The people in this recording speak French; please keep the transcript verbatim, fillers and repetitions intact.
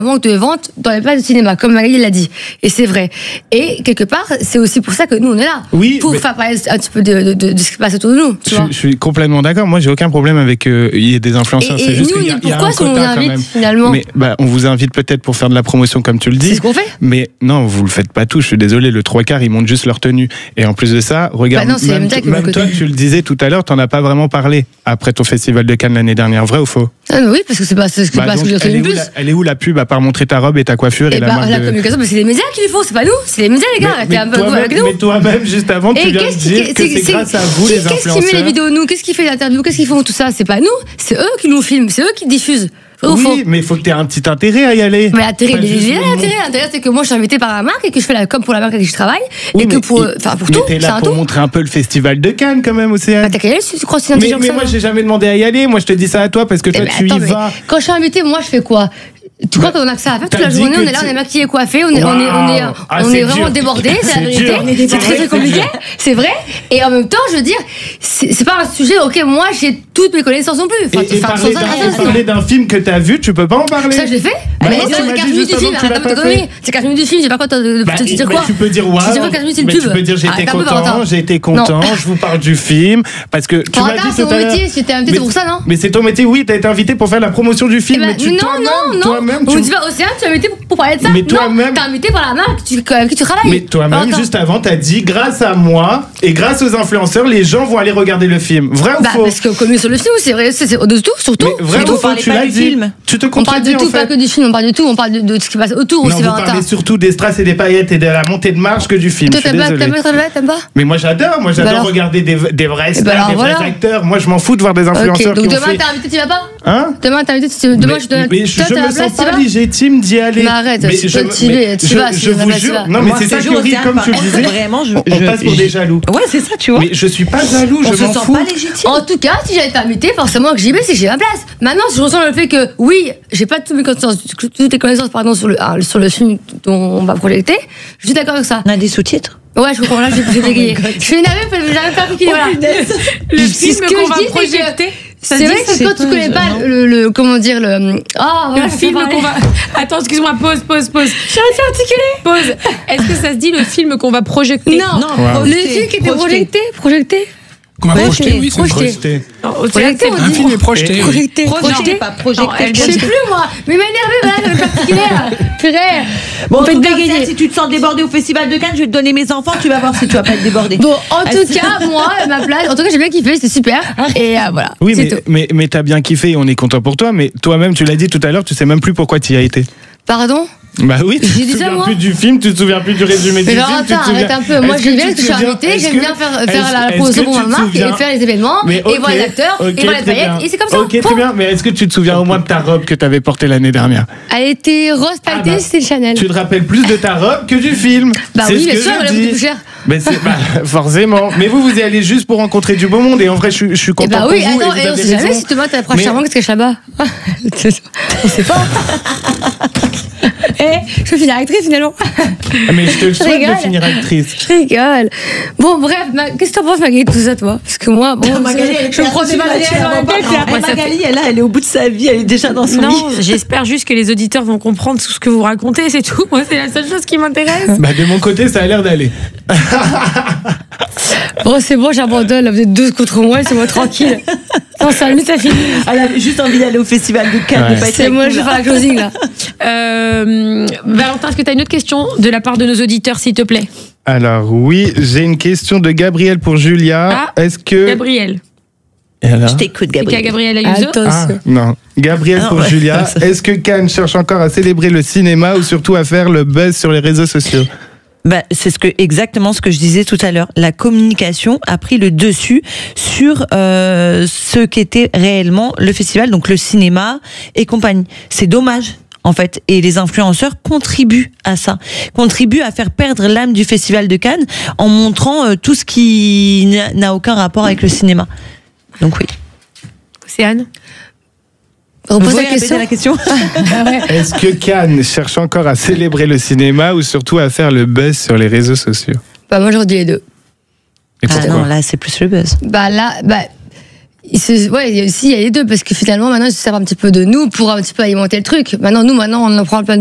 manque de vente dans les places de cinéma, comme Magali l'a dit. Et c'est vrai. Et quelque part, c'est aussi pour ça que nous, on est là. Oui, pour mais... faire parler un petit peu de, de, de, de ce qui se passe autour de nous. Tu je, vois je suis complètement d'accord. Moi, j'ai aucun problème avec il euh, y ait des influenceurs. Et, c'est et juste nous, qu'il y a, pourquoi y a un si on quota vous invite, quand même. finalement Mais bah, on vous invite peut-être pour faire de la promotion, comme tu le dis. C'est ce qu'on fait. Mais non, vous le faites pas tout. Je suis désolé. Le trois quarts, ils montent juste leur tenue. Et en plus de ça, regarde. Bah non, même t- même toi, tu le disais tout à l'heure, t'en as pas vraiment parlé après ton festival de Cannes l'année dernière. Vrai ou faux? Ah, oui, parce que c'est pas, c'est bah pas donc, ce que j'ai elle, fait est le où bus. la, elle est où la pub à part montrer ta robe et ta coiffure et, et la bah, marque la de... communication, c'est les médias qui le font, c'est pas nous. C'est les médias, les gars. Mais, Arrêtez un mais peu toi-même, avec nous. mais toi-même, juste avant, tu Et viens de dire qui, que c'est, c'est grâce à vous, qui, les Qu'est-ce influenceurs. qui met les vidéos, nous? Qu'est-ce qui fait l'interview? Qu'est-ce qu'ils font tout ça? C'est pas nous. C'est eux qui nous filment. C'est eux qui diffusent. Au oui, fond. mais il faut que tu aies un petit intérêt à y aller. Mais l'intérêt, Pas juste il y a le l'intérêt. L'intérêt, c'est que moi, je suis invitée par la marque et que je fais la com pour la marque avec qui je travaille. Oui, et que mais pour, il- enfin, pour mais tout. t'es C'est là un pour tout. montrer un peu le festival de Cannes, quand même, Océane. Bah, t'as qu'à y aller, si tu crois que c'est Mais, intelligent. mais que ça, moi, non j'ai jamais demandé à y aller. Moi, je te dis ça à toi parce que Eh toi, ben, tu attends, y mais vas. Quand je suis invitée, moi, je fais quoi? Tu crois Bah, qu'on a que ça à faire toute t'as la dit journée? que On est là, tu- on est maquillés, coiffés, on est, on est, on est, Waouh. Ah, on c'est est vraiment dur. débordés, c'est la C'est vérité. dur. C'est très, C'est très compliqué. dur. C'est vrai. Et en même temps, je veux dire, c'est c'est pas un sujet, ok, moi, j'ai toutes mes connaissances non plus. Enfin, Et, et enfin, parler sans ça, d'un, rien, et sinon. parler d'un film que t'as vu, tu peux pas en parler. Ça, je l'ai fait. Bah Mais non, c'est tu m'as quinze dit minutes du juste film, avant que tu arrête l'as pas de pas conneries. fait. C'est quinze minutes du film, j'ai pas quoi te Bah, te dire mais quoi. tu peux dire waouh, Si tu veux quinze minutes, c'est une mais pub. tu peux dire j'étais Arrête un peu, content, Valentin. j'ai été content, Non. je vous parle du film parce que tu m'as Valentin, dit c'est tout mon à l'heure. métier, si t'es invité, Mais c'est pour ça, non? Mais c'est ton métier, oui, t'as été invité pour faire la promotion du Eh film, ben, mais tu non, toi-même, non, non. toi-même, On tu me dit pas, Océane, tu es invité pour, pour parler de ça. Mais Non, toi-même- t'es invité par la marque tu- avec qui tu travailles. mais toi-même, Valentin. juste avant, t'as dit grâce à moi et grâce aux influenceurs, les gens vont aller regarder le film. Vrai ou Bah, faux? parce qu'on communique sur le film, c'est vrai, c'est c'est de tout, surtout. Mais vrai Surtout. ou faux, parlez tu pas l'as du dit. film. Tu te On parle contredis de en tout, fait. pas que du film, on parle de tout, on parle de, de ce qui passe autour Non, aussi, vous Valentin. parlez surtout des strass et des paillettes et de la montée de marche que du film. Toi, Je suis t'aimes pas, désolé. t'aimes pas, t'aimes pas? Mais moi j'adore, moi j'adore alors regarder des, des vrais Eh ben stars, alors des vrais voilà. acteurs. Moi je m'en fous de voir des Ok, influenceurs donc qui ont demain fait. t'es invité, tu vas pas? Hein? Demain t'es invité, tu- demain mais, je te donne. mais je, Toi, je t'as me la place, sens tu pas vas? légitime d'y aller. Mais arrête, Mais tu je, peux t'y mais aller, tu je- vas, si je t'as la vous place, tu jure, vas. non mais Moi, c'est ça ce qui jour, est horrible Océane, comme tu par le contre, disais. Vraiment, je, On, on je- passe pour je- des jaloux. Ouais, c'est ça, tu vois. Mais je suis pas jaloux, On je se m'en sent fous. pas légitime. En tout cas, si j'avais été invitée, forcément que j'y vais, c'est que j'ai ma place. Maintenant, je ressens le fait que, oui, j'ai pas toutes mes connaissances, toutes les connaissances, pardon, sur le, ah, sur le film dont on va projeter. Je suis d'accord avec ça. On a des sous-titres. Ouais, je comprends, là, j'ai j'ai bégayé. Je suis énervée parce que j'arrive pas à piquer, voilà. Le C'est film ce que qu'on je va dis, c'est que- projeter. ça C'est se vrai dit, que c'est quand tu pas- connais pas non. le, le, comment dire, le, ah, Le film qu'on va. Attends, excuse-moi, pause, pause, pause. J'arrive pas à articuler. Pause. Est-ce que ça se dit le film qu'on va projeter? Non, Non, le projeté, film qui était projeté. projeté, projeté. Qu'on va Projeté, projeter, oui, c'est projeté. Projeté. Projeté, on un dit. film est projeté. oui. Projeté, Projeté, projeté. pas projeté. Non, elle Je sais plus, moi. Mais m'énerver, voilà, le particulier. Purée. Bon, On en fait tout cas, dégainer. Océane, si tu te sens débordé au Festival de Cannes, je vais te donner mes enfants, tu vas voir si tu vas pas être débordé. Bon, en tout Ah, cas, moi, ma place, en tout cas, j'ai bien kiffé, c'était super. Et euh, voilà. Oui, c'est mais, tout. mais, mais t'as bien kiffé et on est content pour toi, mais toi-même, tu l'as dit tout à l'heure, tu sais même plus pourquoi tu y as été. Pardon? Bah oui, tu J'ai te dit ça, souviens moi plus du film, tu te souviens plus du résumé Mais du film. tu Valentin, te souviens- arrête un peu. Moi, Est-ce j'y que vais, tu parce que je te suis souviens- invitée, est-ce j'aime que- bien faire, est-ce- faire la est-ce promotion que pour tu ma te marque souviens- et faire les événements Mais et ok, voir les acteurs ok, et voir les très paillettes. bien. Et c'est comme ça. Ok, très Point. bien, mais est-ce que tu te souviens au moins de ta robe que t'avais portée l'année dernière? Elle était rose pailletée, Ah bah, c'était Chanel. Tu te rappelles plus de ta robe que du film. Bah C'est oui, ce bien que sûr, je elle a dis. coûté plus cher. Mais c'est bah, forcément. Mais vous, vous y allez juste pour rencontrer du beau monde. Et en vrai, je, suis- je suis Et content bah pour oui, vous. attends, et et vous on avez sait jamais raison. si demain t'approches Mais- charmant, qu'est-ce qu'elle là-bas? On sait pas. Eh, je peux finir actrice finalement. Mais je te le Je souhaite de rigole. finir actrice. Je rigole. Bon, bref, ma- qu'est-ce que t'en penses, Magali, de tout ça, toi? Parce que moi, bon, Magali, elle est je me prends des balles dans la tête, là. Eh, Magali, elle, là, elle est au bout de sa vie, elle est déjà dans son Non, lit. j'espère juste que les auditeurs vont comprendre tout ce que vous racontez, c'est tout. Moi, c'est la seule chose qui m'intéresse. Bah, de mon côté, ça a l'air d'aller. Bon, c'est bon, j'abandonne, là, vous êtes deux contre moi, c'est moi tranquille. Non, ça, lui, ça finit. Elle avait juste envie d'aller au Festival de Cannes, Ouais. de pas être C'est avec moi, nous, je vais là. faire la closing, là. Euh, Valentin, est-ce que tu as une autre question de la part de nos auditeurs, s'il te plaît? Alors, oui, j'ai une question de Gabriel pour Julia. Ah, Est-ce que. Gabriel. Et alors Je t'écoute, C'est qu'à Gabriel. Gabriel Ayuso. Ah, non. Gabriel Ah non, pour ouais. Julia. Est-ce que Cannes cherche encore à célébrer le cinéma ou surtout à faire le buzz sur les réseaux sociaux? Bah, c'est ce que, exactement ce que je disais tout à l'heure. La communication a pris le dessus sur euh, ce qu'était réellement le festival, donc le cinéma et compagnie. C'est dommage. En fait, et les influenceurs contribuent à ça, contribuent à faire perdre l'âme du Festival de Cannes en montrant euh, tout ce qui n'a- n'a aucun rapport avec le cinéma. Donc oui. Océane. Vous Repose pouvez la répéter question. la question. Est-ce que Cannes cherche encore à célébrer le cinéma ou surtout à faire le buzz sur les réseaux sociaux? Bah, moi, j'aurais dit les deux. Et Ah pourquoi? non, là c'est plus le buzz. Bah, là, bah, il se, ouais, il y a aussi il y a les deux parce que finalement maintenant ils se servent un petit peu de nous pour un petit peu alimenter le truc. Maintenant nous maintenant on en prend plein